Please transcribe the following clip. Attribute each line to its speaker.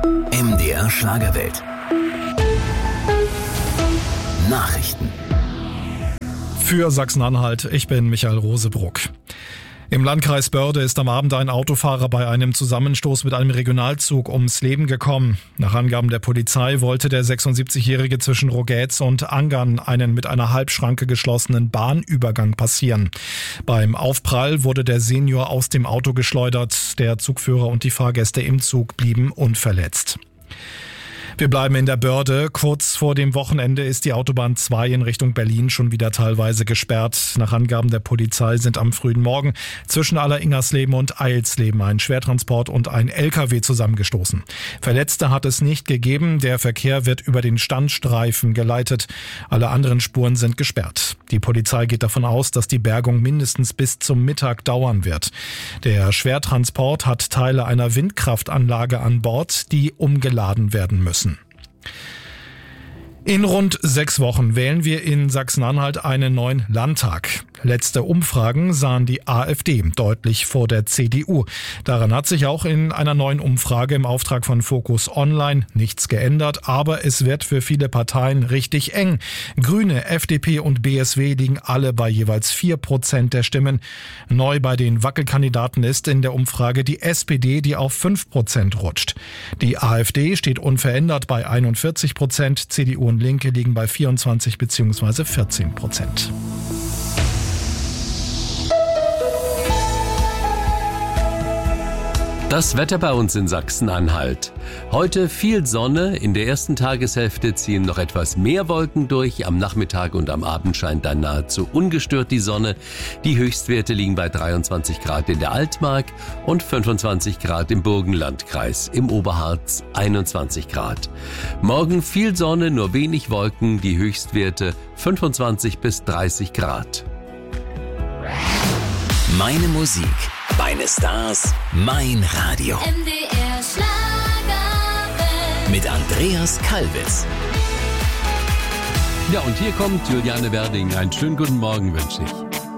Speaker 1: MDR Schlagerwelt. Nachrichten.
Speaker 2: Für Sachsen-Anhalt, ich bin Michael Rosebruck. Im Landkreis Börde ist am Abend ein Autofahrer bei einem Zusammenstoß mit einem Regionalzug ums Leben gekommen. Nach Angaben der Polizei wollte der 76-Jährige zwischen Rogetz und Angern einen mit einer Halbschranke geschlossenen Bahnübergang passieren. Beim Aufprall wurde der Senior aus dem Auto geschleudert. Der Zugführer und die Fahrgäste im Zug blieben unverletzt. Wir bleiben in der Börde. Kurz vor dem Wochenende ist die Autobahn 2 in Richtung Berlin schon wieder teilweise gesperrt. Nach Angaben der Polizei sind am frühen Morgen zwischen Alleringersleben und Eilsleben ein Schwertransport und ein LKW zusammengestoßen. Verletzte hat es nicht gegeben. Der Verkehr wird über den Standstreifen geleitet. Alle anderen Spuren sind gesperrt. Die Polizei geht davon aus, dass die Bergung mindestens bis zum Mittag dauern wird. Der Schwertransport hat Teile einer Windkraftanlage an Bord, die umgeladen werden müssen. In rund 6 Wochen wählen wir in Sachsen-Anhalt einen neuen Landtag. Letzte Umfragen sahen die AfD deutlich vor der CDU. Daran hat sich auch in einer neuen Umfrage im Auftrag von Focus Online nichts geändert, aber es wird für viele Parteien richtig eng. Grüne, FDP und BSW liegen alle bei jeweils 4% der Stimmen. Neu bei den Wackelkandidaten ist in der Umfrage die SPD, die auf 5% rutscht. Die AfD steht unverändert bei 41%, CDU und Linke liegen bei 24 bzw. 14%.
Speaker 3: Das Wetter bei uns in Sachsen-Anhalt. Heute viel Sonne, in der ersten Tageshälfte ziehen noch etwas mehr Wolken durch, am Nachmittag und am Abend scheint dann nahezu ungestört die Sonne. Die Höchstwerte liegen bei 23 Grad in der Altmark und 25 Grad im Burgenlandkreis, im Oberharz 21 Grad. Morgen viel Sonne, nur wenig Wolken, die Höchstwerte 25 bis 30 Grad.
Speaker 1: Meine Musik, meine Stars, mein Radio.
Speaker 4: MDR Schlagerwelt.
Speaker 1: Mit Andreas Kalbitz.
Speaker 3: Ja, und hier kommt Juliane Werding. Einen schönen guten Morgen wünsche ich.